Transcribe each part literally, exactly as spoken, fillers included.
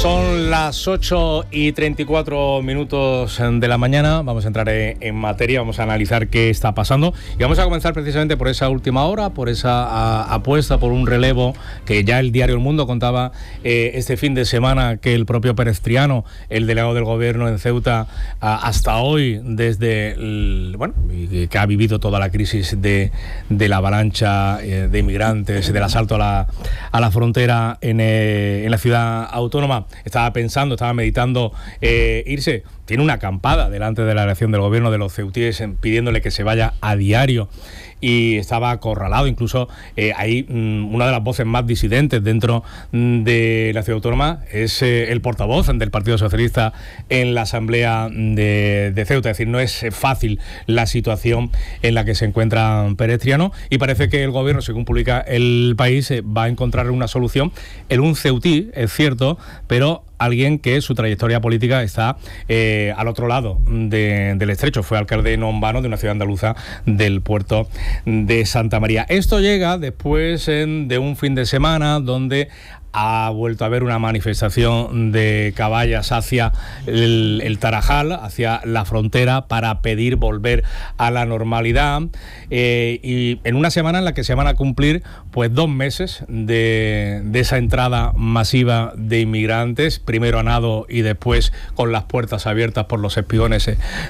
Son las ocho y treinta y cuatro minutos de la mañana. Vamos a entrar en materia, vamos a analizar qué está pasando y vamos a comenzar precisamente por esa última hora, por esa a, apuesta por un relevo que ya el diario El Mundo contaba eh, este fin de semana, que el propio Perestriano, el delegado del gobierno en Ceuta, a, hasta hoy, desde el, bueno, que ha vivido toda la crisis de, de la avalancha eh, de inmigrantes, del asalto a la, a la frontera en, eh, en la ciudad autónoma, estaba pensando, estaba meditando eh, irse. Tiene una acampada delante de la elección del gobierno de los ceutíes pidiéndole que se vaya a diario, y estaba acorralado. Incluso eh, ahí mmm, una de las voces más disidentes dentro mmm, de la ciudad autónoma es eh, el portavoz del Partido Socialista en la Asamblea de, de Ceuta. Es decir, no es fácil la situación en la que se encuentra Perestriano, y parece que el gobierno, según publica El País, eh, va a encontrar una solución en un ceutí, es cierto, pero alguien que su trayectoria política está eh, al otro lado de, del estrecho. Fue alcalde no en vano de una ciudad andaluza del puerto de Santa María. Esto llega después en, de un fin de semana donde ha vuelto a haber una manifestación de caballas hacia el, el Tarajal, hacia la frontera, para pedir volver a la normalidad, eh, y en una semana en la que se van a cumplir pues dos meses de, de esa entrada masiva de inmigrantes, primero a nado y después con las puertas abiertas por los espiones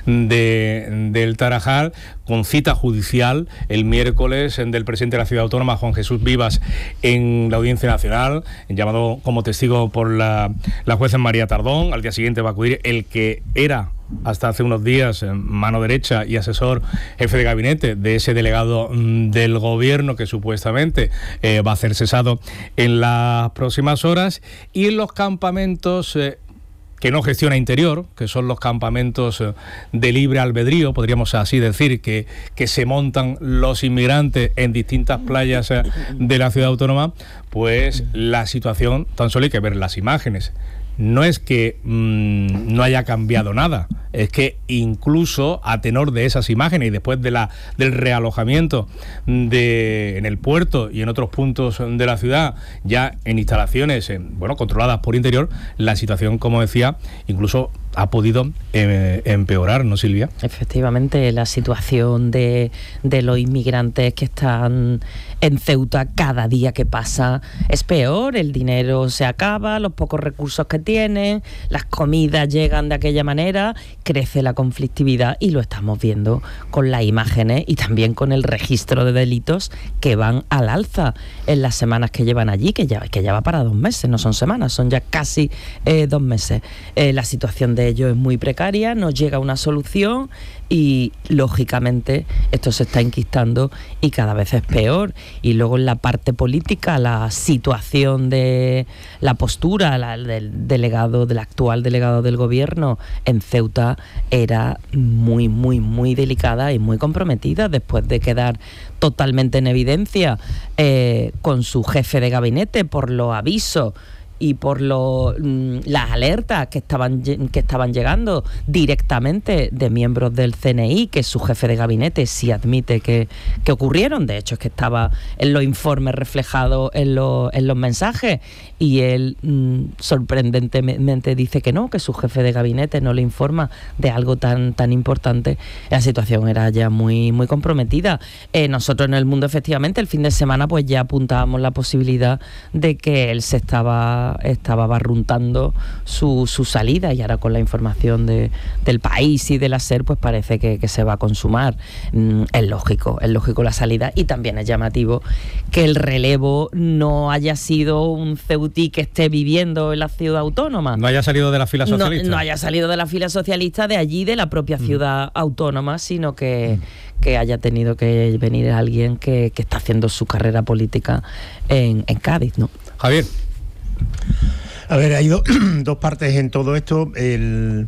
de, del Tarajal, con cita judicial el miércoles del presidente de la ciudad autónoma, Juan Jesús Vivas, en la Audiencia Nacional, llamado como testigo por la, la jueza María Tardón. Al día siguiente va a acudir el que era hasta hace unos días mano derecha y asesor jefe de gabinete de ese delegado del gobierno, que supuestamente eh, va a ser cesado en las próximas horas. Y en los campamentos eh, que no gestiona Interior, que son los campamentos de libre albedrío, podríamos así decir, que, que se montan los inmigrantes en distintas playas de la ciudad autónoma, pues la situación, tan solo hay que ver las imágenes. No es que mmm, no haya cambiado nada, es que incluso a tenor de esas imágenes y después de la del realojamiento de, en el puerto y en otros puntos de la ciudad, ya en instalaciones en, bueno, controladas por Interior, la situación, como decía, incluso ha podido eh, empeorar, ¿no, Silvia? Efectivamente, la situación de, de los inmigrantes que están en Ceuta cada día que pasa es peor. El dinero se acaba, los pocos recursos que tienen, las comidas llegan de aquella manera, crece la conflictividad, y lo estamos viendo con las imágenes y también con el registro de delitos que van al alza en las semanas que llevan allí, que ya, que ya va para dos meses, no son semanas, son ya casi eh, dos meses. Eh, la situación de ellos es muy precaria, no llega una solución y lógicamente esto se está enquistando y cada vez es peor. Y luego en la parte política, la situación de la postura la, del delegado, del actual delegado del gobierno en Ceuta era muy, muy, muy delicada y muy comprometida, después de quedar totalmente en evidencia eh, con su jefe de gabinete por los avisos y por lo, las alertas que estaban, que estaban llegando directamente de miembros del C N I, que su jefe de gabinete sí admite que, que ocurrieron. De hecho, es que estaba en los informes reflejado en, lo, en los mensajes, y él mmm, sorprendentemente dice que no, que su jefe de gabinete no le informa de algo tan, tan importante. La situación era ya muy, muy comprometida. Eh, nosotros en El Mundo, efectivamente, el fin de semana pues ya apuntábamos la posibilidad de que él se estaba estaba barruntando su, su salida, y ahora con la información de, del País y del SER pues parece que, que se va a consumar. Mm, es lógico, es lógico la salida, y también es llamativo que el relevo no haya sido un ceutí que esté viviendo en la ciudad autónoma. No haya salido de la fila socialista. No, no haya salido de la fila socialista de allí, de la propia ciudad mm. autónoma, sino que, mm. que haya tenido que venir alguien que, que está haciendo su carrera política en, en Cádiz, ¿no? Javier. A ver, hay do, dos partes en todo esto. El,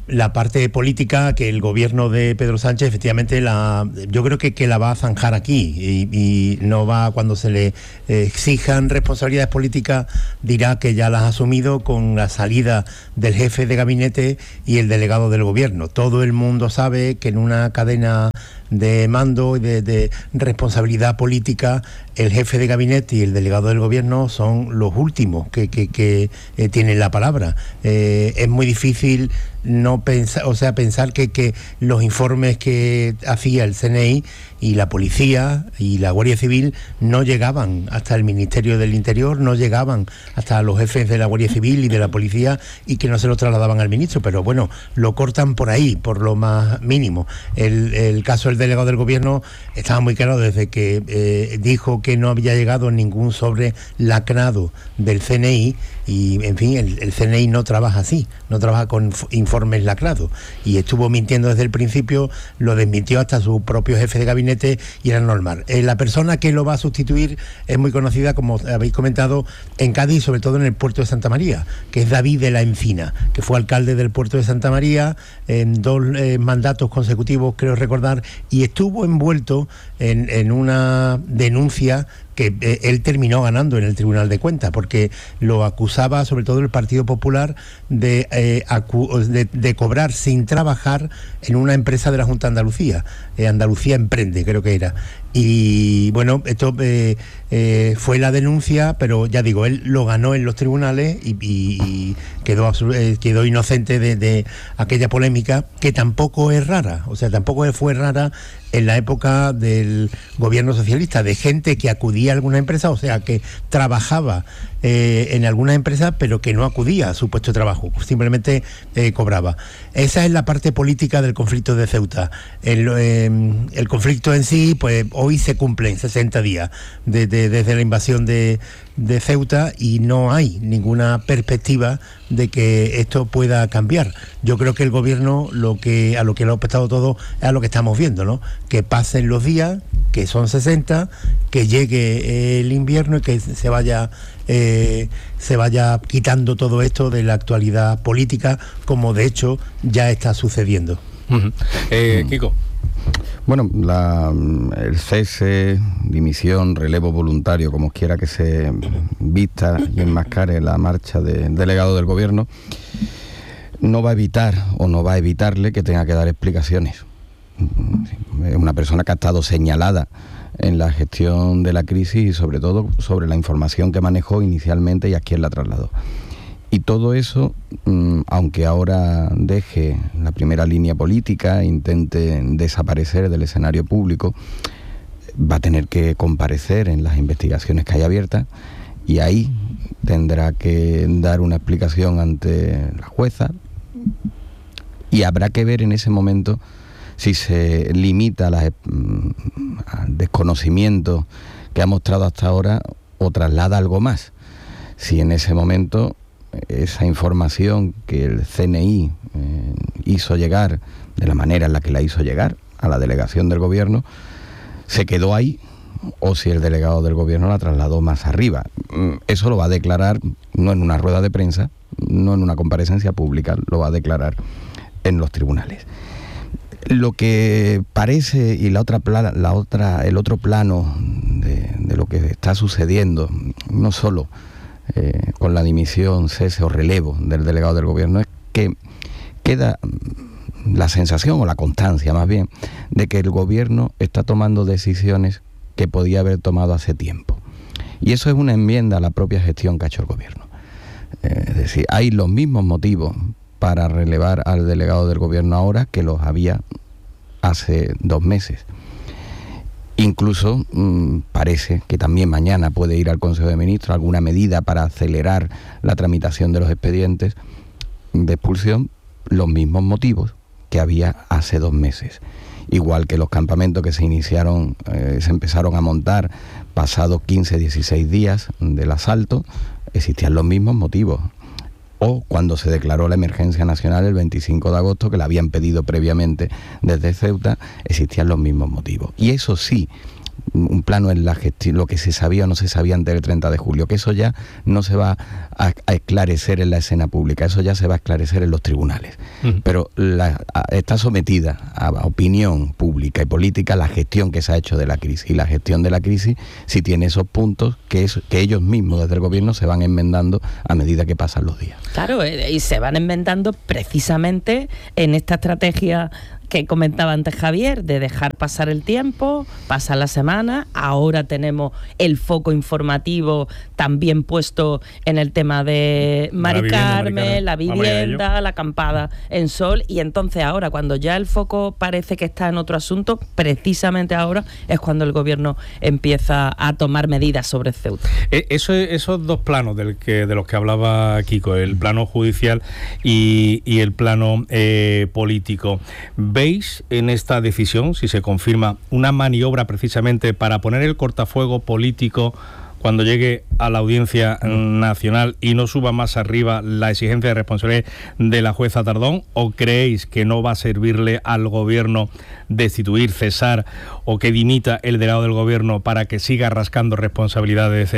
la parte política que el gobierno de Pedro Sánchez efectivamente la, yo creo que, que la va a zanjar aquí y, y no va, cuando se le eh, exijan responsabilidades políticas, dirá que ya las ha asumido con la salida del jefe de gabinete y el delegado del gobierno. Todo el mundo sabe que en una cadena de mando y de, de responsabilidad política, el jefe de gabinete y el delegado del gobierno son los últimos que, que, que eh, tienen la palabra. Eh, es muy difícil no pensar, o sea, pensar que, que los informes que hacía el C N I y la policía y la Guardia Civil no llegaban hasta el Ministerio del Interior, no llegaban hasta los jefes de la Guardia Civil y de la policía, y que no se lo trasladaban al ministro, pero bueno, lo cortan por ahí, por lo más mínimo. El, el caso del delegado del gobierno estaba muy claro desde que eh, dijo que no había llegado ningún sobre lacrado del C N I, y en fin, el, el C N I no trabaja así, no trabaja con informes lacrados, y estuvo mintiendo desde el principio, lo desmintió hasta su propio jefe de gabinete, y era normal. Eh, la persona que lo va a sustituir es muy conocida, como habéis comentado, en Cádiz, sobre todo en el puerto de Santa María, que es David de la Encina, que fue alcalde del puerto de Santa María en dos eh, mandatos consecutivos, creo recordar, y estuvo envuelto en, en una denuncia que eh, él terminó ganando en el Tribunal de Cuentas, porque lo acusaba sobre todo el Partido Popular de, eh, acu de, de cobrar sin trabajar en una empresa de la Junta de Andalucía, eh, Andalucía Emprende, creo que era. Y bueno, esto eh, eh, fue la denuncia, pero ya digo, él lo ganó en los tribunales y, y, y quedó, eh, quedó inocente de, de aquella polémica, que tampoco es rara, o sea, tampoco fue rara en la época del gobierno socialista, de gente que acudía a alguna empresa, o sea, que trabajaba eh, en alguna empresa, pero que no acudía a su puesto de trabajo, simplemente eh, cobraba. Esa es la parte política del conflicto de Ceuta. El, eh, el conflicto en sí, pues hoy se cumplen sesenta días de, de, desde la invasión de, de Ceuta, y no hay ninguna perspectiva de que esto pueda cambiar. Yo creo que el gobierno, lo que a lo que le ha apostado todo es a lo que estamos viendo, ¿no? Que pasen los días, que son sesenta, que llegue el invierno y que se vaya eh, se vaya quitando todo esto de la actualidad política, como de hecho ya está sucediendo. Uh-huh. eh, Kiko. Bueno, la, el cese, dimisión, relevo voluntario, como quiera que se vista y enmascare la marcha del delegado del gobierno, no va a evitar o no va a evitarle que tenga que dar explicaciones. Es una persona que ha estado señalada en la gestión de la crisis y sobre todo sobre la información que manejó inicialmente y a quién la trasladó. Y todo eso, aunque ahora deje la primera línea política, intente desaparecer del escenario público, va a tener que comparecer en las investigaciones que hay abiertas, y ahí tendrá que dar una explicación ante la jueza, y habrá que ver en ese momento si se limita a las, al desconocimiento que ha mostrado hasta ahora o traslada algo más. Si en ese momento esa información que el C N I eh, hizo llegar de la manera en la que la hizo llegar a la delegación del gobierno se quedó ahí, o si el delegado del gobierno la trasladó más arriba. Eso lo va a declarar no en una rueda de prensa, no en una comparecencia pública, lo va a declarar en los tribunales. Lo que parece, y la otra, la otra, el otro plano de, de lo que está sucediendo, no solo Eh, con la dimisión, cese o relevo del delegado del gobierno, es que queda la sensación, o la constancia más bien, de que el gobierno está tomando decisiones que podía haber tomado hace tiempo. Y eso es una enmienda a la propia gestión que ha hecho el gobierno. Eh, es decir, hay los mismos motivos para relevar al delegado del gobierno ahora que los había hace dos meses. Incluso mmm, parece que también mañana puede ir al Consejo de Ministros alguna medida para acelerar la tramitación de los expedientes de expulsión, los mismos motivos que había hace dos meses. Igual que los campamentos que se iniciaron, eh, se empezaron a montar pasados quince, dieciséis días del asalto, existían los mismos motivos. O cuando se declaró la emergencia nacional el veinticinco de agosto, que la habían pedido previamente desde Ceuta, existían los mismos motivos. Y eso sí, un plano en la gestión, lo que se sabía o no se sabía antes del treinta de julio, que eso ya no se va a, a esclarecer en la escena pública, eso ya se va a esclarecer en los tribunales. Uh-huh. Pero la, a, está sometida a opinión pública y política la gestión que se ha hecho de la crisis, y la gestión de la crisis sí tiene esos puntos que, es, que ellos mismos desde el gobierno se van enmendando a medida que pasan los días. Claro, y se van enmendando precisamente en esta estrategia que comentaba antes Javier, de dejar pasar el tiempo, pasa la semana, ahora tenemos el foco informativo también puesto en el tema de Mari Carmen, la vivienda, la acampada en Sol, y entonces ahora, cuando ya el foco parece que está en otro asunto, precisamente ahora es cuando el gobierno empieza a tomar medidas sobre Ceuta. Eso, esos dos planos del que, de los que hablaba Kiko, el plano judicial y, y el plano eh, político, ¿veis en esta decisión, si se confirma, una maniobra precisamente para poner el cortafuego político cuando llegue a la Audiencia Nacional y no suba más arriba la exigencia de responsabilidad de la jueza Tardón? ¿O creéis que no va a servirle al gobierno destituir, cesar o que dimita el delegado del gobierno para que siga rascando responsabilidades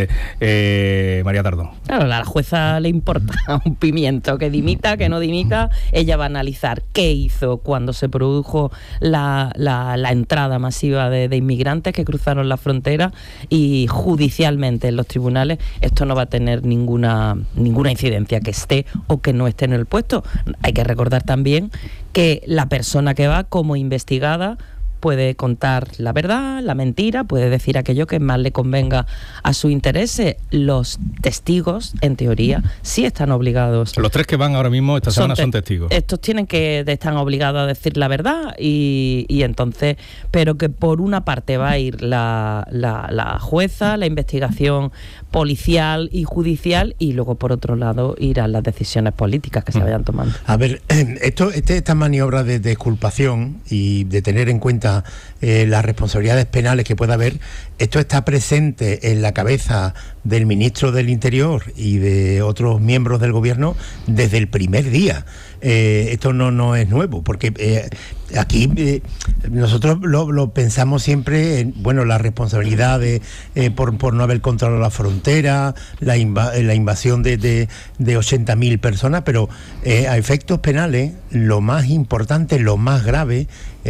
eh, María Tardón? Claro, a la jueza le importa un pimiento, que dimita, que no dimita. Ella va a analizar qué hizo cuando se produjo la, la, la entrada masiva de, de inmigrantes que cruzaron la frontera, y judicialmente en los tribunales esto no va a tener ninguna ninguna incidencia, que esté o que no esté en el puesto. Hay que recordar también que la persona que va como investigada puede contar la verdad, la mentira, puede decir aquello que más le convenga a su interés. Los testigos, en teoría, sí están obligados. Los tres que van ahora mismo esta semana son, te- son testigos. Estos tienen que están obligados a decir la verdad, y, y entonces, pero que por una parte va a ir la, la, la jueza, la investigación policial y judicial, y luego por otro lado irán las decisiones políticas que se vayan tomando. A ver, esto, este, esta maniobra de desculpación y de tener en cuenta Eh, las responsabilidades penales que pueda haber, esto está presente en la cabeza del ministro del Interior y de otros miembros del gobierno desde el primer día. Eh, esto no, no es nuevo, porque eh, aquí eh, nosotros lo, lo pensamos siempre en, bueno, la responsabilidad de, eh, por, por no haber controlado la frontera, la, inva- la invasión de, de, de ochenta mil personas, pero eh, a efectos penales, lo más importante, lo más grave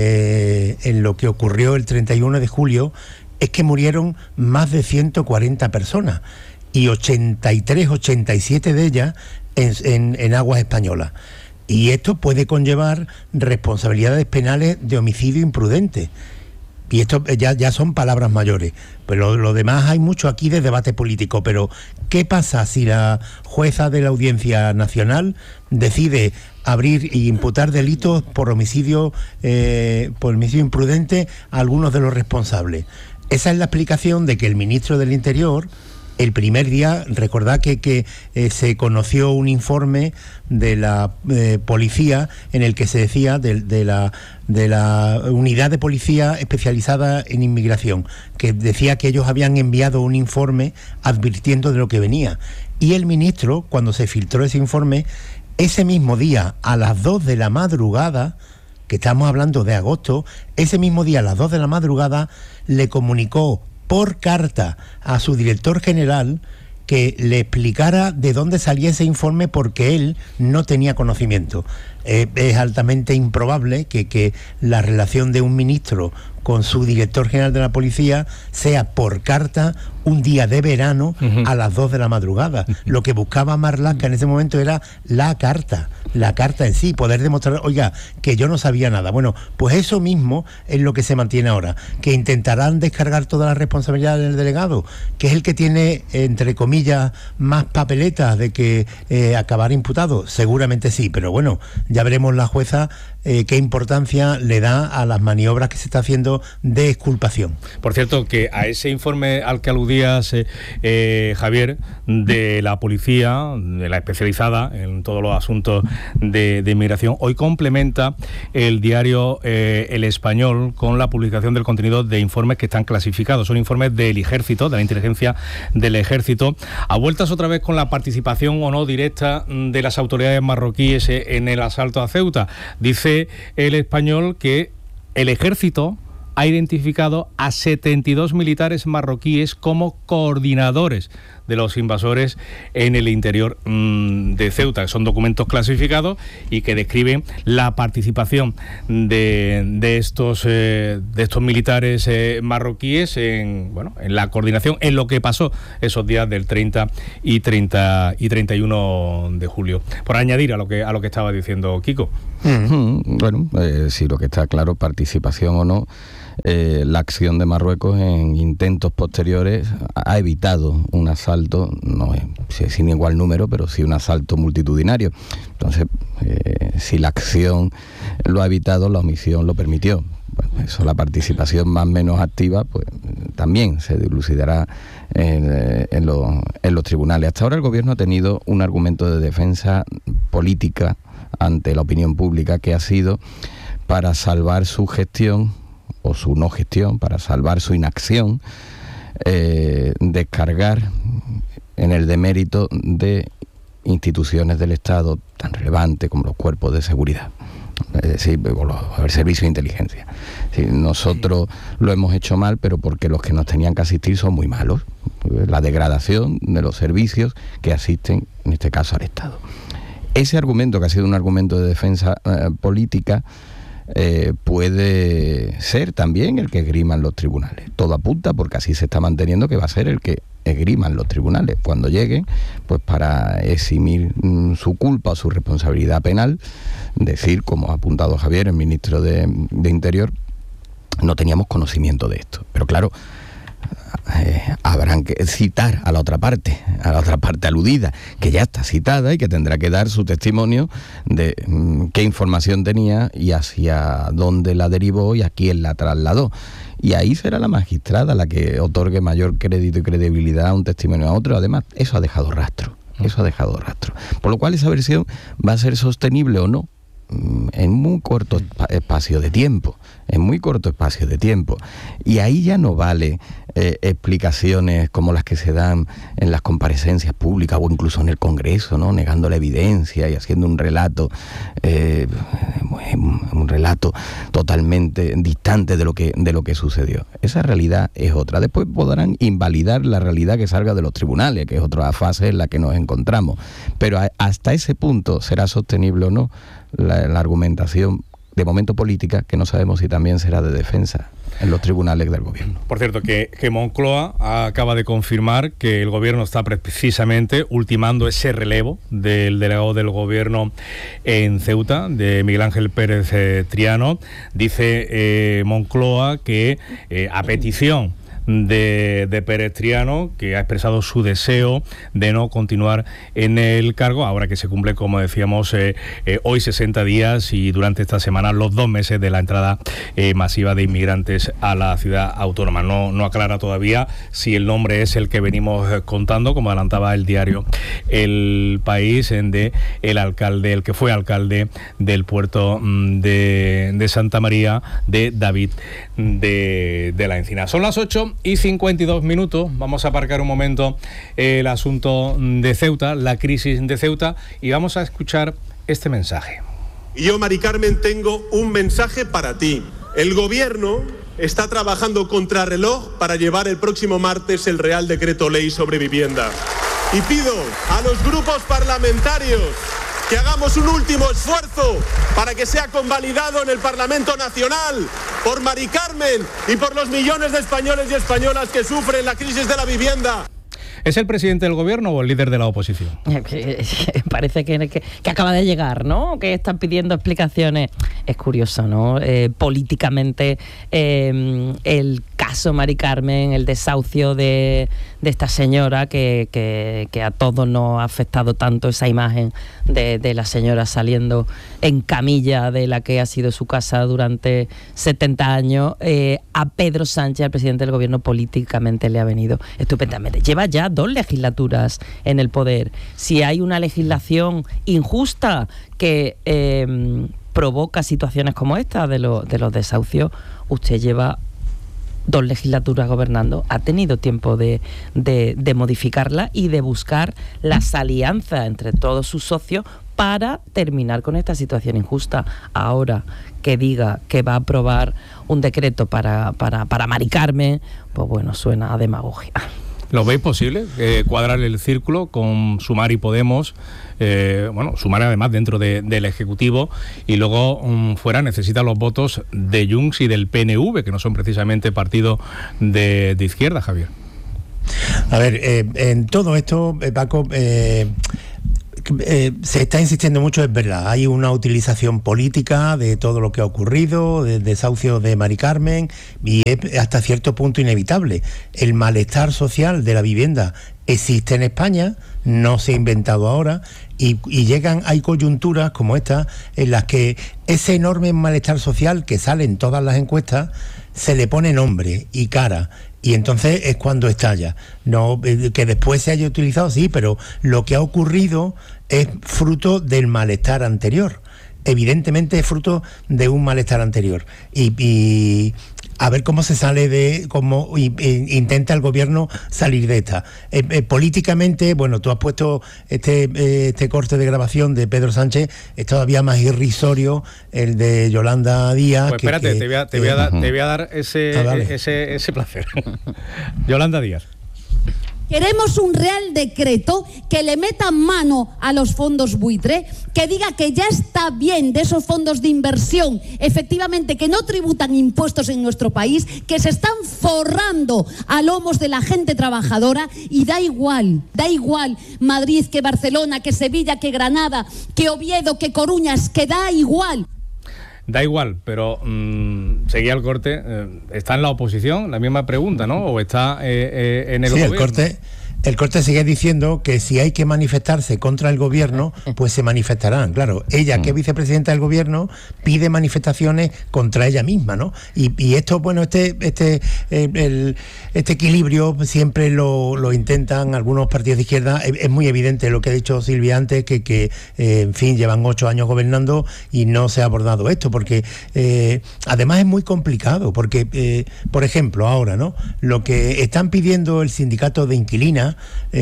eh, en lo que ocurrió el treinta y uno de julio es que murieron más de ciento cuarenta personas, y ochenta y tres, ochenta y siete de ellas en, en, en aguas españolas. Y esto puede conllevar responsabilidades penales de homicidio imprudente. Y esto ya, ya son palabras mayores. Pero lo, lo demás, hay mucho aquí de debate político. Pero, ¿qué pasa si la jueza de la Audiencia Nacional decide abrir e imputar delitos por homicidio, eh, por homicidio imprudente a algunos de los responsables? Esa es la explicación de que el ministro del Interior, el primer día, recordad que, que eh, se conoció un informe de la eh, policía en el que se decía de, de, la, de la unidad de policía especializada en inmigración, que decía que ellos habían enviado un informe advirtiendo de lo que venía. Y el ministro, cuando se filtró ese informe, ese mismo día, a las dos de la madrugada, que estamos hablando de agosto, ese mismo día, a las dos de la madrugada, le comunicó por carta a su director general que le explicara de dónde salía ese informe, porque él no tenía conocimiento. Eh, es altamente improbable que, que la relación de un ministro con su director general de la policía sea por carta un día de verano uh-huh. a las dos de la madrugada. Lo que buscaba Marlaska en ese momento era la carta, la carta en sí, poder demostrar, oiga, que yo no sabía nada. Bueno, pues eso mismo es lo que se mantiene ahora, que intentarán descargar toda la responsabilidad del delegado, que es el que tiene, entre comillas, más papeletas de que eh, acabar imputado. Seguramente sí, pero bueno, ya veremos la jueza eh, qué importancia le da a las maniobras que se está haciendo de exculpación. Por cierto, que a ese informe al que aludías, eh, eh, Javier, de la policía, de la especializada en todos los asuntos de, de inmigración, hoy complementa el diario eh, El Español con la publicación del contenido de informes que están clasificados. Son informes del Ejército, de la inteligencia del Ejército, a vueltas otra vez con la participación o no directa de las autoridades marroquíes en el asalto a Ceuta. Dice El Español que el Ejército ha identificado a setenta y dos militares marroquíes como coordinadores de los invasores en el interior mmm, de Ceuta. Son documentos clasificados y que describen la participación de, de estos eh, de estos militares eh, marroquíes en bueno en la coordinación, en lo que pasó esos días del treinta y treinta y treinta y uno de julio. Por añadir a lo que a lo que estaba diciendo Kiko. Mm-hmm. Bueno, eh, si lo que está claro, participación o no, Eh, la acción de Marruecos en intentos posteriores ha evitado un asalto, no es sin igual número, pero sí un asalto multitudinario. Entonces, eh, si la acción lo ha evitado, la omisión lo permitió. Bueno, eso, la participación más o menos activa, pues también se dilucidará en, en, los, en los tribunales. Hasta ahora el gobierno ha tenido un argumento de defensa política ante la opinión pública que ha sido para salvar su gestión o su no gestión, para salvar su inacción, eh, descargar en el demérito de instituciones del Estado tan relevantes como los cuerpos de seguridad, es decir, los, el servicio de inteligencia. Sí, nosotros lo hemos hecho mal, pero porque los que nos tenían que asistir son muy malos. La degradación de los servicios que asisten, en este caso, al Estado. Ese argumento, que ha sido un argumento de defensa eh, política, Eh, puede ser también el que esgriman los tribunales. Todo apunta, porque así se está manteniendo, que va a ser el que esgriman los tribunales cuando lleguen, pues para eximir mm, su culpa o su responsabilidad penal, decir, como ha apuntado Javier, el ministro de, de Interior, no teníamos conocimiento de esto. Pero claro, Eh, habrán que citar a la otra parte, a la otra parte aludida, que ya está citada y que tendrá que dar su testimonio de mm, qué información tenía y hacia dónde la derivó y a quién la trasladó. Y ahí será la magistrada la que otorgue mayor crédito y credibilidad a un testimonio a otro. Además, eso ha dejado rastro, eso ha dejado rastro. Por lo cual esa versión va a ser sostenible o no en muy corto espacio de tiempo, en muy corto espacio de tiempo. Y ahí ya no vale eh, explicaciones como las que se dan en las comparecencias públicas o incluso en el Congreso, ¿no? Negando la evidencia y haciendo un relato, eh, un relato totalmente distante de lo que de lo que sucedió. Esa realidad es otra. Después podrán invalidar la realidad que salga de los tribunales, que es otra fase en la que nos encontramos. Pero a, hasta ese punto será sostenible o no La, la argumentación, de momento política, que no sabemos si también será de defensa en los tribunales del gobierno. Por cierto, que, que Moncloa acaba de confirmar que el gobierno está precisamente ultimando ese relevo del delegado del gobierno en Ceuta, de Miguel Ángel Pérez eh, Triano. Dice eh, Moncloa que eh, a petición De, de Pérez Triano, que ha expresado su deseo de no continuar en el cargo, ahora que se cumple, como decíamos, eh, eh, hoy sesenta días y durante esta semana los dos meses de la entrada eh, masiva de inmigrantes a la ciudad autónoma. No, no aclara todavía si el nombre es el que venimos contando, como adelantaba el diario El País, en de el alcalde, el que fue alcalde del puerto de, de Santa María, de David de, de la Encina. Son las ocho y cincuenta y dos minutos. Vamos a aparcar un momento el asunto de Ceuta, la crisis de Ceuta, y vamos a escuchar este mensaje. Y yo, Mari Carmen, tengo un mensaje para ti. El gobierno está trabajando contrarreloj para llevar el próximo martes el Real Decreto Ley sobre vivienda. Y pido a los grupos parlamentarios que hagamos un último esfuerzo para que sea convalidado en el Parlamento Nacional por Mari Carmen y por los millones de españoles y españolas que sufren la crisis de la vivienda. ¿Es el presidente del gobierno o el líder de la oposición? Parece que, que, que acaba de llegar, ¿no? Que están pidiendo explicaciones. Es curioso, ¿no? Eh, políticamente, eh, el caso Mari Carmen, el desahucio de, de esta señora, que, que, que a todos nos ha afectado tanto esa imagen de, de la señora saliendo en camilla de la que ha sido su casa durante setenta años, eh, a Pedro Sánchez, al presidente del gobierno, políticamente le ha venido estupendamente. Lleva ya dos legislaturas en el poder. Si hay una legislación injusta que eh, provoca situaciones como esta de, lo, de los desahucios, usted lleva dos legislaturas gobernando, ha tenido tiempo de, de, de modificarla y de buscar las alianzas entre todos sus socios para terminar con esta situación injusta. Ahora que diga que va a aprobar un decreto para, para, para Mari Carmen, pues bueno, suena a demagogia. ¿Lo veis posible? Eh, cuadrar el círculo con Sumar y Podemos, eh, bueno, Sumar además dentro de, del Ejecutivo, y luego um, fuera necesita los votos de Junts y del P N V, que no son precisamente partidos de, de izquierda, Javier. A ver, eh, en todo esto, eh, Paco, eh, Eh, se está insistiendo mucho, es verdad, hay una utilización política de todo lo que ha ocurrido, del desahucio de Mari Carmen, y es hasta cierto punto inevitable. El malestar social de la vivienda existe en España, no se ha inventado ahora, y, y llegan, hay coyunturas como esta, en las que ese enorme malestar social que sale en todas las encuestas, se le pone nombre y cara, y entonces es cuando estalla. No, que después se haya utilizado, sí, pero lo que ha ocurrido es fruto del malestar anterior. Evidentemente es fruto de un malestar anterior. Y, y a ver cómo se sale de, cómo y, e, intenta el gobierno salir de esta. Eh, eh, políticamente, bueno, tú has puesto este, eh, este corte de grabación de Pedro Sánchez, es todavía más irrisorio el de Yolanda Díaz. Pues espérate, que, que, te, voy a, te, eh, voy a dar, te voy a dar ese, ah, ese, ese placer. Yolanda Díaz. Queremos un real decreto que le meta mano a los fondos buitre, que diga que ya está bien de esos fondos de inversión, efectivamente, que no tributan impuestos en nuestro país, que se están forrando a lomos de la gente trabajadora, y da igual, da igual Madrid que Barcelona, que Sevilla, que Granada, que Oviedo, que Coruñas, que da igual. Da igual, pero mmm, seguía el corte. Eh, ¿Está en la oposición? La misma pregunta, ¿no? ¿O está eh, eh, en el sí, gobierno? El corte, el corte sigue diciendo que si hay que manifestarse contra el gobierno, pues se manifestarán. Claro, ella, que es vicepresidenta del gobierno, pide manifestaciones contra ella misma, ¿no? Y, y esto, bueno, este este eh, el, este equilibrio siempre lo, lo intentan algunos partidos de izquierda. Es, es muy evidente lo que ha dicho Silvia antes, que, que eh, en fin, llevan ocho años gobernando y no se ha abordado esto, porque eh, además es muy complicado, porque, eh, por ejemplo, ahora, ¿no? Lo que están pidiendo el sindicato de inquilinas,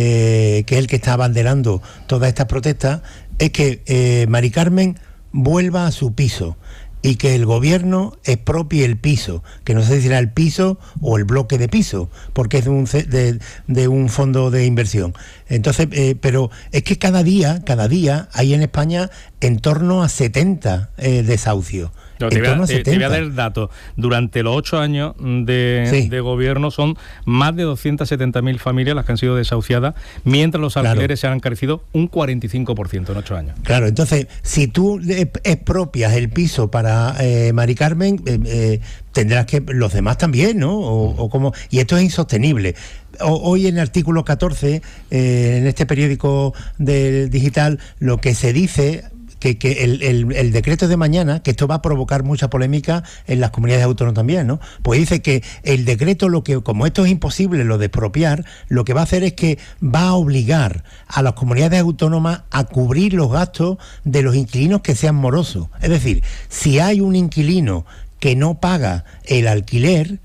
Eh, que es el que está abanderando todas estas protestas, es que eh, Mari Carmen vuelva a su piso y que el gobierno expropie el piso, que no sé si será el piso o el bloque de piso, porque es de un, de, de un fondo de inversión. Entonces, eh, pero es que cada día, cada día hay en España en torno a setenta eh, desahucios. No, te, voy a, te, te voy a dar el dato. Durante los ocho años de, sí. de gobierno son más de doscientas setenta mil familias las que han sido desahuciadas, mientras los alquileres claro. se han encarecido un cuarenta y cinco por ciento en ocho años. Claro, entonces, si tú expropias el piso para eh, Mari Carmen, eh, eh, tendrás que los demás también, ¿no? O, o como, y esto es insostenible. Hoy en el artículo catorce, eh, en este periódico del digital, lo que se dice... que, que el, el, el decreto de mañana, que esto va a provocar mucha polémica en las comunidades autónomas también, ¿no? Pues dice que el decreto, lo que como esto es imposible, lo de expropiar, lo que va a hacer es que va a obligar a las comunidades autónomas a cubrir los gastos de los inquilinos que sean morosos. Es decir, si hay un inquilino que no paga el alquiler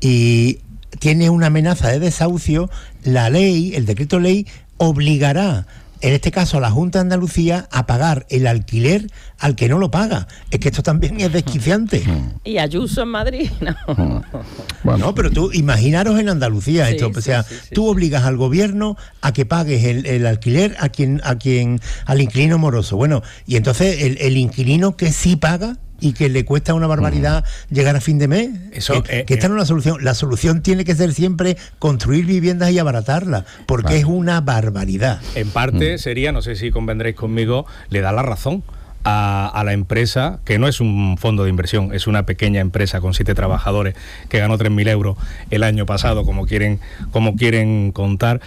y tiene una amenaza de desahucio, la ley, el decreto ley, obligará, en este caso a la Junta de Andalucía, a pagar el alquiler al que no lo paga. Es que esto también es desquiciante. Y Ayuso en Madrid, no. Bueno, no, pero tú imaginaros en Andalucía sí, esto, o sea, sí, sí, sí, tú sí. obligas al gobierno a que pagues el, el alquiler a quien, a quien, al inquilino moroso. Bueno, y entonces el, el inquilino que sí paga y que le cuesta una barbaridad mm. llegar a fin de mes, Eso, que, eh, que esta eh, no es la solución. La solución tiene que ser siempre construir viviendas y abaratarlas, porque vale. es una barbaridad. En parte mm. sería, no sé si convendréis conmigo, le da la razón a, a la empresa, que no es un fondo de inversión, es una pequeña empresa con siete trabajadores que ganó tres mil euros el año pasado, como quieren, como quieren contar,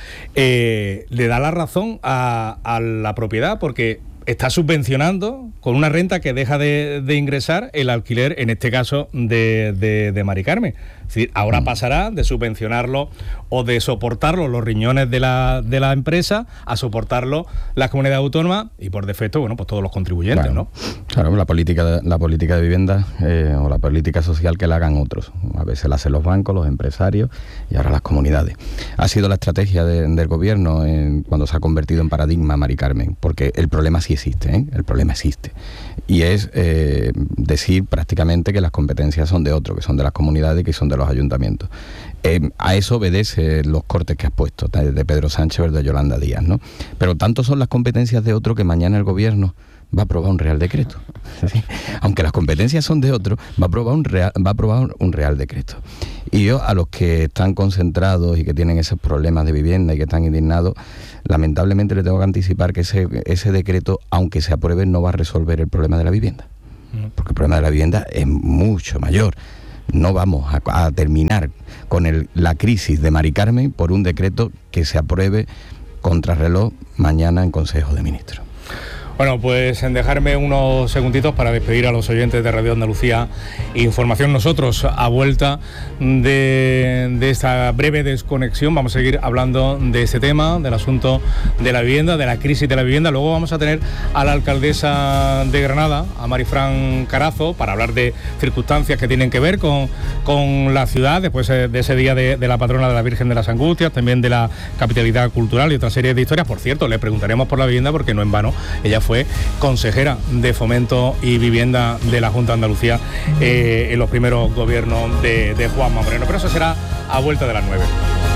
eh, le da la razón a, a la propiedad, porque está subvencionando con una renta que deja de, de ingresar el alquiler, en este caso de, de, de Mari Carmen. Es decir, ahora pasará de subvencionarlo o de soportarlo los riñones de la, de la empresa a soportarlo las comunidades autónomas y por defecto, bueno, pues todos los contribuyentes, claro, ¿no? Claro, la política de, la política de vivienda eh, o la política social que la hagan otros. A veces la hacen los bancos, los empresarios y ahora las comunidades. Ha sido la estrategia de, del gobierno en, cuando se ha convertido en paradigma Mari Carmen, porque el problema sí sí existe, ¿eh? El problema existe. Y es eh, decir prácticamente que las competencias son de otro, que son de las comunidades y que son de los ayuntamientos. Eh, a eso obedece los cortes que has puesto, de Pedro Sánchez o de Yolanda Díaz, ¿no? Pero tanto son las competencias de otro que mañana el gobierno va a aprobar un real decreto. ¿Sí? Aunque las competencias son de otro, va a aprobar un real, va a aprobar un real decreto. Y yo, a los que están concentrados y que tienen esos problemas de vivienda y que están indignados, lamentablemente le tengo que anticipar que ese, ese decreto, aunque se apruebe, no va a resolver el problema de la vivienda. Porque el problema de la vivienda es mucho mayor. No vamos a, a terminar con el, la crisis de Mari Carmen por un decreto que se apruebe contrarreloj mañana en Consejo de Ministros. Bueno, pues en dejarme unos segunditos para despedir a los oyentes de Radio Andalucía Información. Nosotros, a vuelta de, de esta breve desconexión, vamos a seguir hablando de este tema, del asunto de la vivienda, de la crisis de la vivienda. Luego vamos a tener a la alcaldesa de Granada, a Marifran Carazo, para hablar de circunstancias que tienen que ver con, con la ciudad, después de ese día de, de la patrona de la Virgen de las Angustias, también de la capitalidad cultural y otra serie de historias. Por cierto, le preguntaremos por la vivienda porque no en vano ella fue consejera de Fomento y Vivienda de la Junta de Andalucía eh, en los primeros gobiernos de, de Juanma Moreno. Pero eso será a vuelta de las nueve.